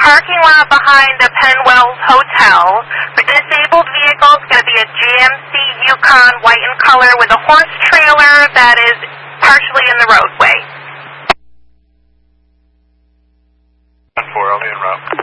parking lot behind the Penwells Hotel. For disabled vehicles, it's going to be a GMC Yukon, white in color, with a horse trailer that is partially in the roadway. 4 LD en route.